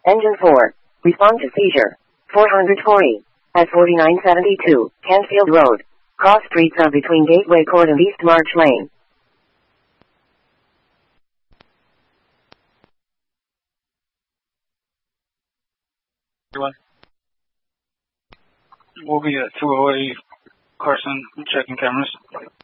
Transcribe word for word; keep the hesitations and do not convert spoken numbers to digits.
Engine four. Respond to seizure. four forty. At forty-nine seventy-two, Kentfield Road. Cross streets are between Gateway Court and East March Lane. We'll be at two oh eight Carson, checking cameras.